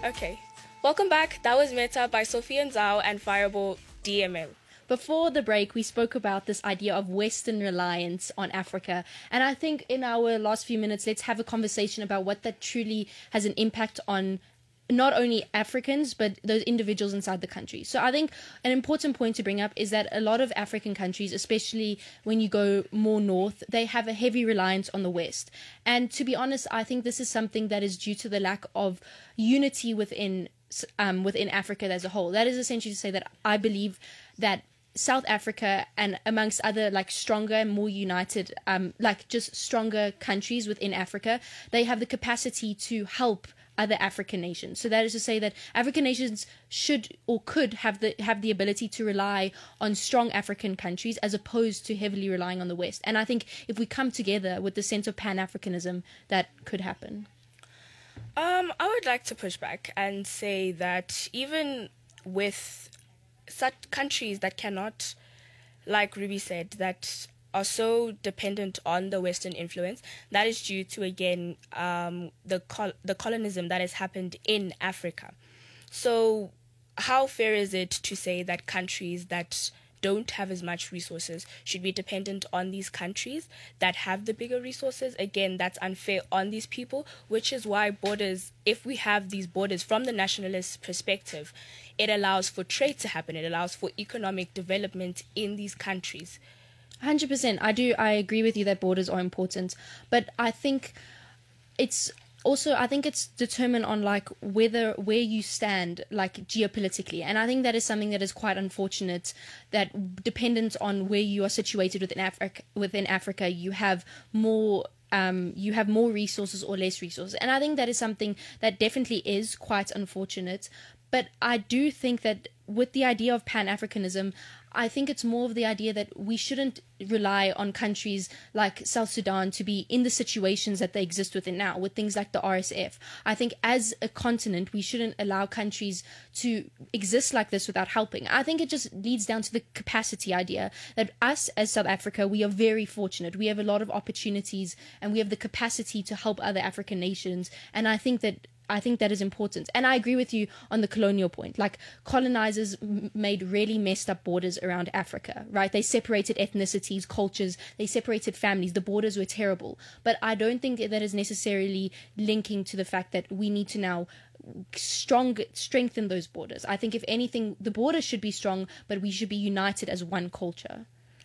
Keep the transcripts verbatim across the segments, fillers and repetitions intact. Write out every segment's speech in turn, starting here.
Okay. Welcome back. That was Meta by Sophia Nzao and Fireball D M L. Before the break, we spoke about this idea of Western reliance on Africa. And I think in our last few minutes, let's have a conversation about what that truly has an impact on not only Africans, but those individuals inside the country. So I think an important point to bring up is that a lot of African countries, especially when you go more north, they have a heavy reliance on the West. And to be honest, I think this is something that is due to the lack of unity within um, within Africa as a whole. That is essentially to say that I believe that South Africa and amongst other like stronger, more united, um, like just stronger countries within Africa, they have the capacity to help other African nations. So that is to say that African nations should or could have the have the ability to rely on strong African countries as opposed to heavily relying on the West. And I think if we come together with the sense of Pan-Africanism, that could happen. Um, I would like to push back and say that even with such countries that cannot, like Ruby said, that are so dependent on the Western influence, that is due to, again, um, the col- the colonism that has happened in Africa. So how fair is it to say that countries that don't have as much resources should be dependent on these countries that have the bigger resources? Again, that's unfair on these people, which is why borders, if we have these borders from the nationalist perspective, it allows for trade to happen. It allows for economic development in these countries. one hundred percent. I do. I agree with you that borders are important, but I think it's also I think it's determined on like whether where you stand like geopolitically, and I think that is something that is quite unfortunate. That dependent on where you are situated within Africa, within Africa, you have more. Um, you have more resources or less resources, and I think that is something that definitely is quite unfortunate. But I do think that with the idea of Pan-Africanism, I think it's more of the idea that we shouldn't rely on countries like South Sudan to be in the situations that they exist within now, with things like the R S F. I think as a continent, we shouldn't allow countries to exist like this without helping. I think it just leads down to the capacity idea that us as South Africa, we are very fortunate. We have a lot of opportunities and we have the capacity to help other African nations. And I think that I think that is important. And I agree with you on the colonial point. Like, colonizers m- made really messed up borders around Africa, right? They separated ethnicities, cultures, they separated families. The borders were terrible. But I don't think that is necessarily linking to the fact that we need to now strong strengthen those borders. I think if anything, the borders should be strong, but we should be united as one culture.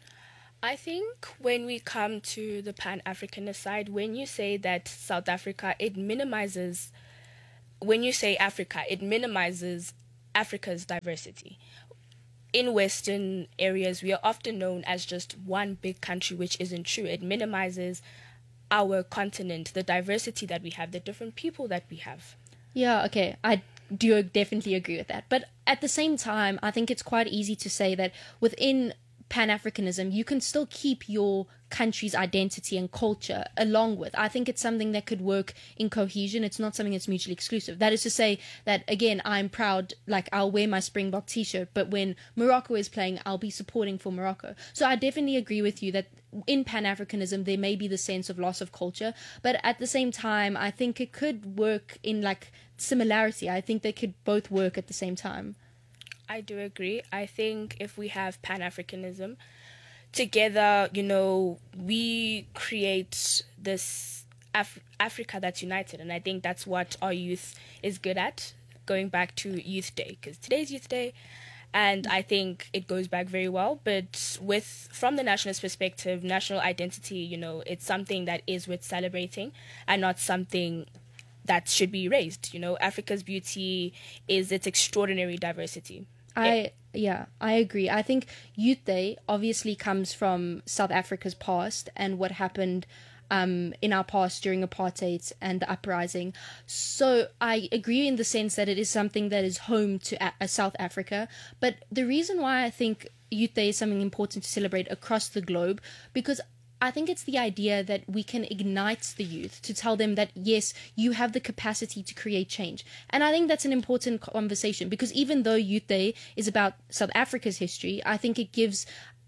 I think when we come to the Pan-Africanist side, when you say that South Africa, it minimizes when you say Africa, it minimizes Africa's diversity. In Western areas, we are often known as just one big country, which isn't true. It minimizes our continent, the diversity that we have, the different people that we have. Yeah, okay. I do definitely agree with that. But at the same time, I think it's quite easy to say that within Pan-Africanism, you can still keep your country's identity and culture along with. I think it's something that could work in cohesion. It's not something that's mutually exclusive. That is to say that, again, I'm proud, like, I'll wear my Springbok t-shirt, but when Morocco is playing, I'll be supporting for Morocco. So I definitely agree with you that in Pan-Africanism, there may be the sense of loss of culture, but at the same time, I think it could work in, like, similarity. I think they could both work at the same time. I do agree. I think if we have Pan-Africanism together, you know, we create this Af- Africa that's united. And I think that's what our youth is good at, going back to Youth Day, because today's Youth Day. And I think it goes back very well. But with from the nationalist perspective, national identity, you know, it's something that is worth celebrating and not something that should be erased. You know, Africa's beauty is its extraordinary diversity. I yeah, I agree. I think Youth Day obviously comes from South Africa's past and what happened um, in our past during apartheid and the uprising. So I agree in the sense that it is something that is home to a- South Africa. But the reason why I think Youth Day is something important to celebrate across the globe, because I think it's the idea that we can ignite the youth to tell them that, yes, you have the capacity to create change. And I think that's an important conversation because even though Youth Day is about South Africa's history, I think it gives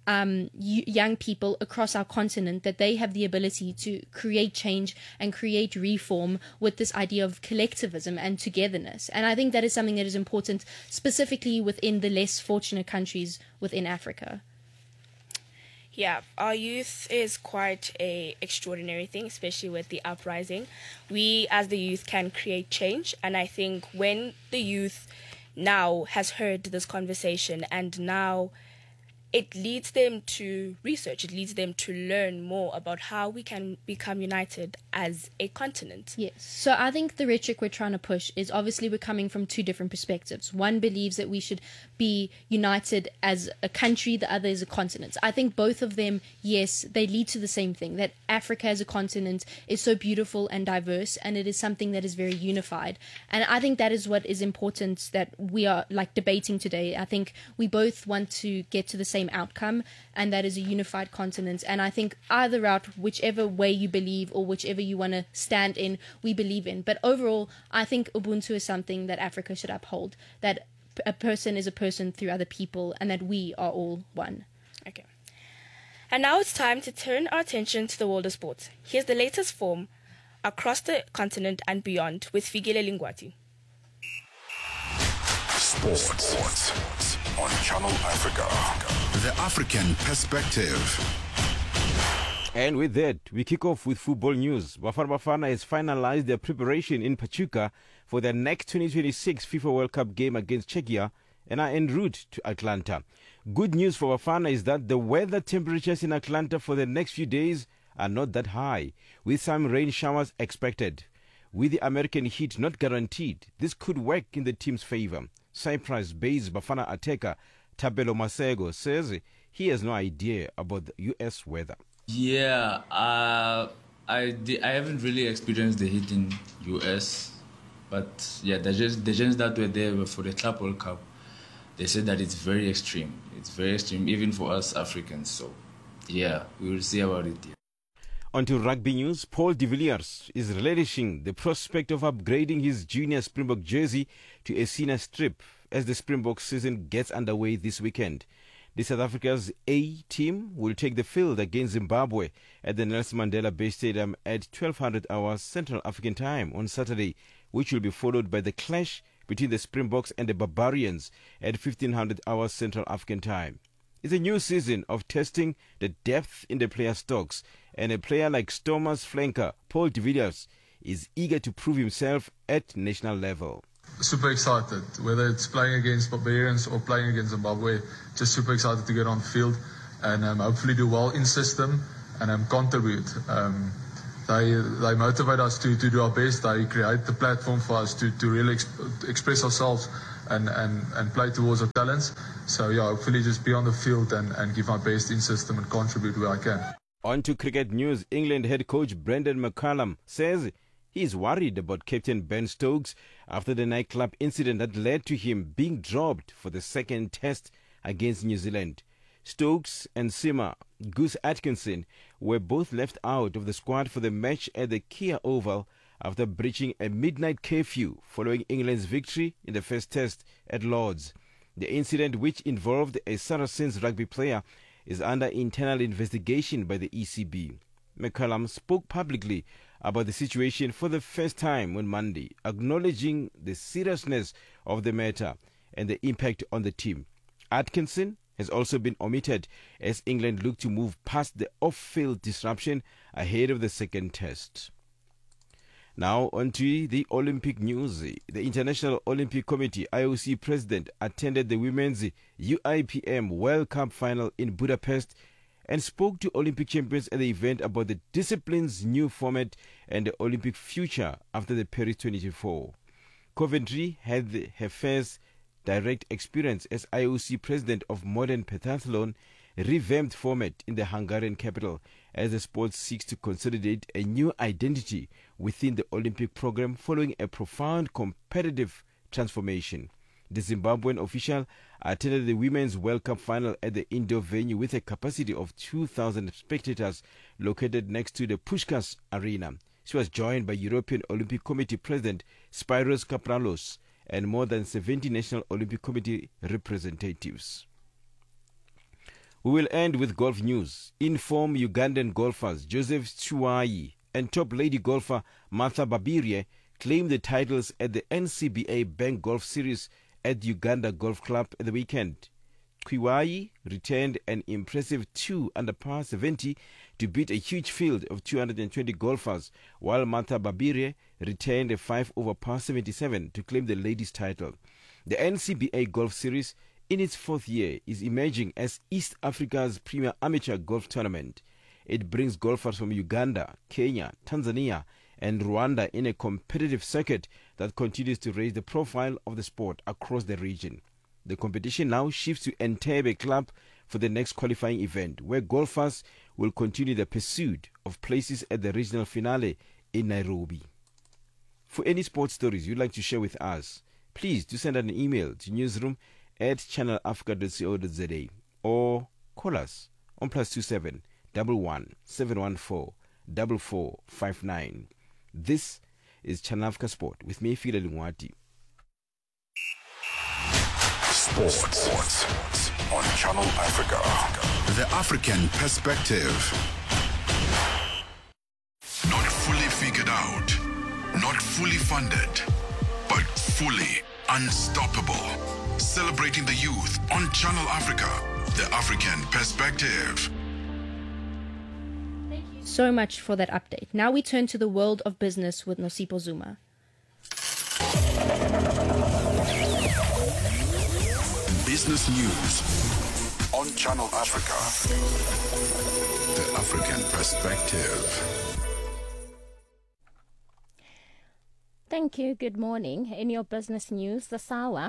um, y- young people across our continent that they have the ability to create change and create reform with this idea of collectivism and togetherness. And I think that is something that is important specifically within the less fortunate countries within Africa. Yeah, our youth is quite a extraordinary thing, especially with the uprising. We, as the youth, can create change, and I think when the youth now has heard this conversation and now it leads them to research, it leads them to learn more about how we can become united as a continent. Yes. So I think the rhetoric we're trying to push is obviously we're coming from two different perspectives. One believes that we should be united as a country, the other is a continent. I think both of them, yes, they lead to the same thing, that Africa as a continent is so beautiful and diverse, and it is something that is very unified. And I think that is what is important that we are like debating today. I think we both want to get to the same outcome, and that is a unified continent. And I think either route, whichever way you believe or whichever you want to stand in, we believe in. But overall, I think Ubuntu is something that Africa should uphold, that a person is a person through other people, and that we are all one. Okay. And now it's time to turn our attention to the world of sports. Here's the latest form across the continent and beyond with Figile Lingwati. Sports. Sports on Channel Africa. The African perspective. And with that, we kick off with football news. Bafana Bafana has finalized their preparation in Pachuca for their next twenty twenty-six FIFA World Cup game against Czechia and are en route to Atlanta. Good news for Bafana is that the weather temperatures in Atlanta for the next few days are not that high, with some rain showers expected. With the American heat not guaranteed, this could work in the team's favor. Cyprus-based Bafana attacker Tabelo Masego says he has no idea about the U S weather. Yeah, uh, I, di- I haven't really experienced the heat in U S, but yeah, the gens, the gens that were there for the Club World Cup, they said that it's very extreme. It's very extreme, even for us Africans. So yeah, we will see about it. Yeah. On to rugby news. Paul de Villiers is relishing the prospect of upgrading his junior Springbok jersey to a senior strip as the Springbok season gets underway this weekend. The South Africa's A team will take the field against Zimbabwe at the Nelson Mandela Bay Stadium at twelve hundred hours Central African Time on Saturday, which will be followed by the clash between the Springboks and the Barbarians at fifteen hundred hours Central African Time. It's a new season of testing the depth in the player stocks, and a player like Stormers flanker Paul de Villiers is eager to prove himself at national level. Super excited, whether it's playing against Barbarians or playing against Zimbabwe, just super excited to get on the field and um, hopefully do well in system and um, contribute. Um, they they motivate us to, to do our best. They create the platform for us to, to really exp- express ourselves and, and, and play towards our talents. So yeah, hopefully just be on the field and, and give my best in system and contribute where I can. On to cricket news. England head coach Brendan McCullum says he is worried about Captain Ben Stokes after the nightclub incident that led to him being dropped for the second test against New Zealand. Stokes and Simmer Gus Atkinson were both left out of the squad for the match at the Kia Oval after breaching a midnight curfew following England's victory in the first test at Lord's. The incident, which involved a Saracens rugby player, is under internal investigation by the E C B. McCullum spoke publicly about the situation for the first time on Monday, acknowledging the seriousness of the matter and the impact on the team. Atkinson has also been omitted as England look to move past the off-field disruption ahead of the second test. Now on to the Olympic news. The International Olympic Committee I O C president attended the Women's U I P M World Cup final in Budapest and spoke to Olympic champions at the event about the discipline's new format and the Olympic future after the Paris twenty twenty-four. Coventry had her first direct experience as I O C president of modern pentathlon revamped format in the Hungarian capital as the sport seeks to consolidate a new identity within the Olympic program following a profound competitive transformation. The Zimbabwean official attended the Women's World Cup final at the indoor venue with a capacity of two thousand spectators located next to the Puskás Arena. She was joined by European Olympic Committee President Spyros Kapralos and more than seventy National Olympic Committee representatives. We will end with golf news. In-form Ugandan golfers Joseph Chuai and top lady golfer Martha Babirie claimed the titles at the N C B A Bank Golf Series at Uganda Golf Club at the weekend. Chiwai returned an impressive two under par seventy to beat a huge field of two hundred twenty golfers, while Martha Babirie returned a five over par seventy-seven to claim the ladies' title. The N C B A Golf Series, in its fourth year, is emerging as East Africa's premier amateur golf tournament. It brings golfers from Uganda, Kenya, Tanzania, and Rwanda in a competitive circuit that continues to raise the profile of the sport across the region. The competition now shifts to Entebbe Club for the next qualifying event, where golfers will continue the pursuit of places at the regional finale in Nairobi. For any sports stories you'd like to share with us, please do send an email to newsroom at channel africa dot co dot za or call us on plus two seven one one seven one four four four five nine. This is Channel Africa Sport with me, Fila Lungwati. Sports. Sports on Channel Africa. The African perspective. Not fully figured out, not fully funded, but fully unstoppable. Celebrating the youth on Channel Africa. The African perspective. So much for that update. Now we turn to the world of business with Nosipho Zuma. Business news on Channel Africa. The African perspective. Thank you. Good morning. In your business news this hour,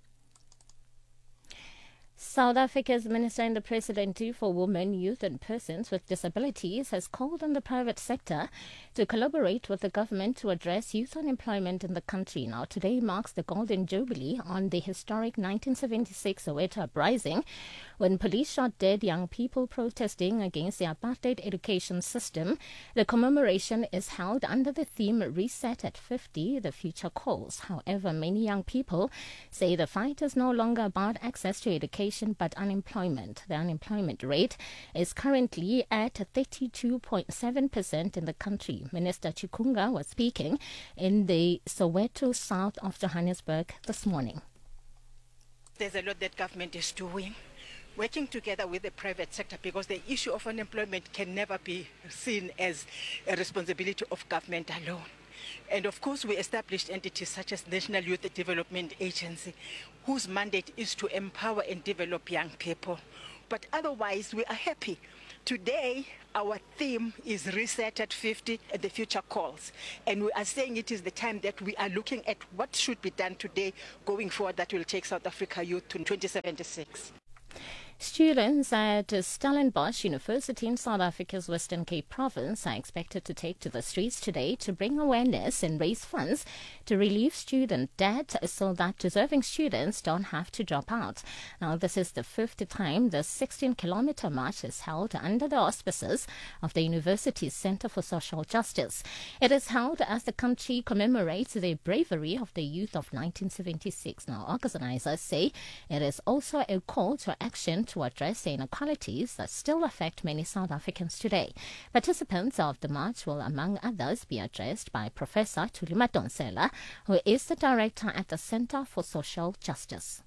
South Africa's Minister in the Presidency for Women, Youth and Persons with Disabilities has called on the private sector to collaborate with the government to address youth unemployment in the country. Now, today marks the Golden Jubilee on the historic nineteen seventy-six Soweto uprising, when police shot dead young people protesting against the apartheid education system. The commemoration is held under the theme Reset at fifty, The Future Calls. However, many young people say the fight is no longer about access to education but unemployment. The unemployment rate is currently at thirty-two point seven percent in the country. Minister Chikunga was speaking in the Soweto south of Johannesburg this morning. There's a lot that government is doing, working together with the private sector, because the issue of unemployment can never be seen as a responsibility of government alone. And of course, we established entities such as National Youth Development Agency, whose mandate is to empower and develop young people. But otherwise, we are happy. Today, our theme is Reset at fifty, and the future calls. And we are saying it is the time that we are looking at what should be done today going forward that will take South Africa youth to twenty seventy-six. Students at Stellenbosch University in South Africa's Western Cape province are expected to take to the streets today to bring awareness and raise funds to relieve student debt so that deserving students don't have to drop out. Now, this is the fifth time the sixteen-kilometer march is held under the auspices of the university's Center for Social Justice. It is held as the country commemorates the bravery of the youth of nineteen seventy-six. Now, organizers say it is also a call to action to address the inequalities that still affect many South Africans today. Participants of the march will, among others, be addressed by Professor Thuli Madonsela, who is the director at the Center for Social Justice.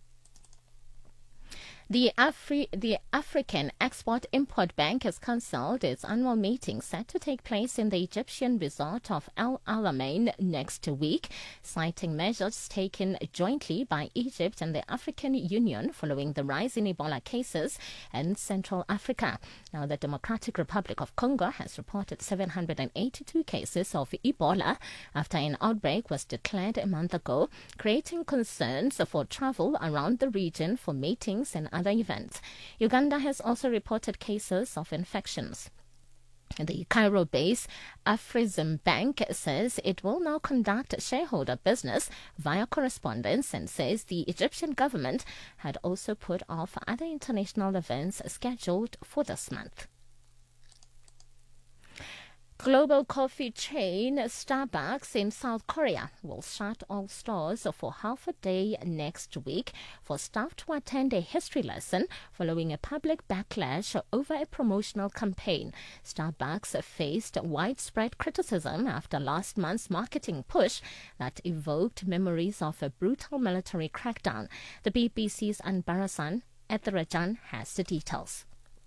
The, Afri- the African Export-Import Bank has cancelled its annual meeting set to take place in the Egyptian resort of El Alamein next week, citing measures taken jointly by Egypt and the African Union following the rise in Ebola cases in Central Africa. Now, the Democratic Republic of Congo has reported seven hundred eighty-two cases of Ebola after an outbreak was declared a month ago, creating concerns for travel around the region for meetings and other events. Uganda has also reported cases of infections. The Cairo-based Afrexim Bank says it will now conduct shareholder business via correspondence and says the Egyptian government had also put off other international events scheduled for this month. Global coffee chain Starbucks in South Korea will shut all stores for half a day next week for staff to attend a history lesson following a public backlash over a promotional campaign. Starbucks faced widespread criticism after last month's marketing push that evoked memories of a brutal military crackdown. The B B C's Anbarasan Ethirajan has the details.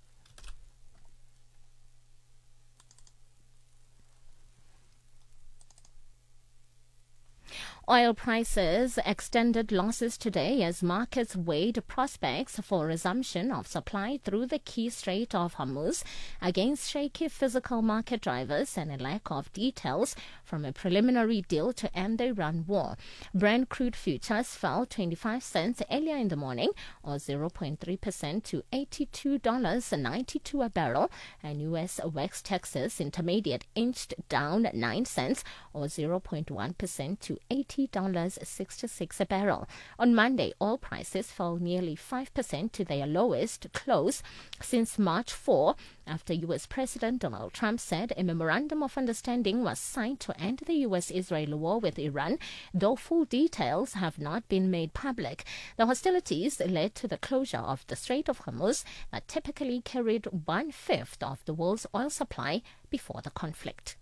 Oil prices extended losses today as markets weighed prospects for resumption of supply through the key Strait of Hormuz against shaky physical market drivers and a lack of details from a preliminary deal to end the Iran war. Brent crude futures fell twenty-five cents earlier in the morning, or zero point three percent to eighty-two dollars and ninety-two cents a barrel, and U S West Texas Intermediate inched down nine cents, or zero point one percent to eighty dollars and sixty-six cents a barrel. On Monday, oil prices fell nearly five percent to their lowest close since March fourth, after U S President Donald Trump said a memorandum of understanding was signed to end the U S-Israel war with Iran, though full details have not been made public. The hostilities led to the closure of the Strait of Hormuz that typically carried one-fifth of the world's oil supply before the conflict.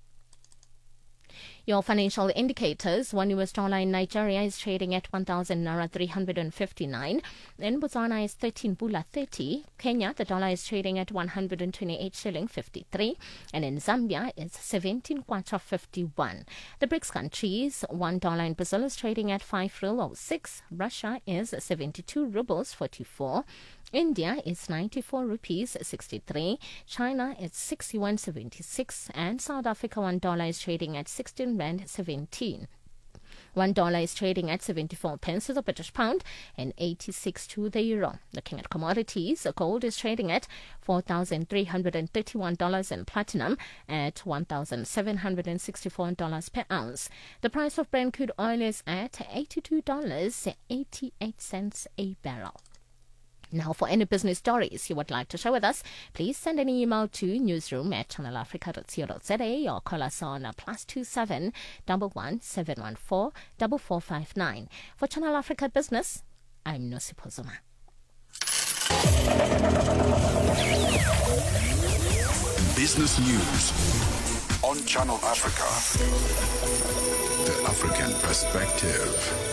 Your financial indicators: one U S dollar in Nigeria is trading at one thousand naira three hundred fifty-nine. In Botswana is thirteen pula thirty. Kenya, the dollar is trading at one hundred twenty-eight shilling fifty-three. And in Zambia, it's seventeen kwacha fifty-one. The BRICS countries: one dollar in Brazil is trading at five real oh six. Russia is seventy-two rubles forty-four. India is ninety-four rupees sixty-three. China is sixty-one seventy-six. And South Africa, one dollar is trading at sixteen rand seventeen. One dollar is trading at seventy-four pence to the British pound and eighty-six to the euro. Looking at commodities, gold is trading at four thousand three hundred thirty-one dollars and platinum at one thousand seven hundred sixty-four dollars per ounce. The price of Brent crude oil is at eighty-two dollars and eighty-eight cents a barrel. Now, for any business stories you would like to share with us, please send an email to newsroom at channel africa dot co dot za or call us on plus two seven one one seven one four four four five nine. For Channel Africa Business, I'm Nosipho Zuma. Business News on Channel Africa. The African Perspective.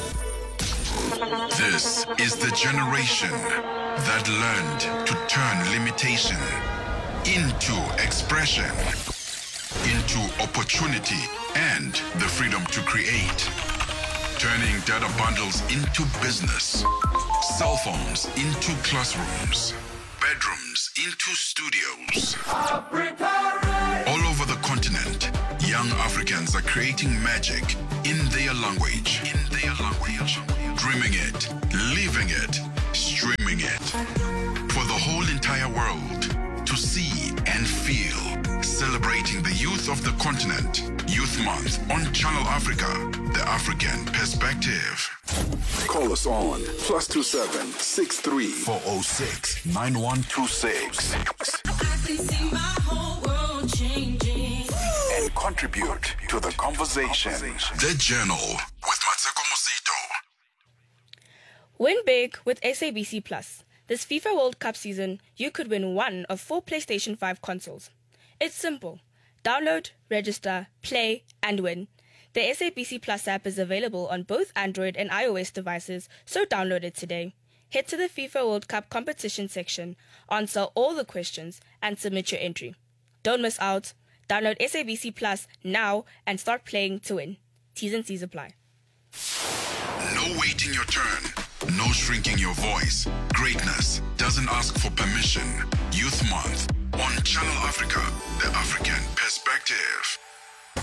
This is the generation that learned to turn limitation into expression, into opportunity and the freedom to create. Turning data bundles into business, cell phones into classrooms, bedrooms into studios. All over the continent, young Africans are creating magic in their language. In their language. Dreaming it, living it, streaming it. For the whole entire world to see and feel. Celebrating the youth of the continent. Youth Month on Channel Africa, the African Perspective. Call us on plus two seven six three four zero six nine one two six. I can see my whole world changing. And contribute to the conversation. The Journal with Matsuko Mosito. Win big with S A B C Plus. This FIFA World Cup season, you could win one of four PlayStation five consoles. It's simple. Download, register, play, and win. The S A B C Plus app is available on both Android and iOS devices, so download it today. Head to the FIFA World Cup competition section, answer all the questions, and submit your entry. Don't miss out. Download S A B C Plus now and start playing to win. T's and C's apply. No waiting your turn. No shrinking your voice. Greatness doesn't ask for permission. Youth Month on Channel Africa, the African Perspective.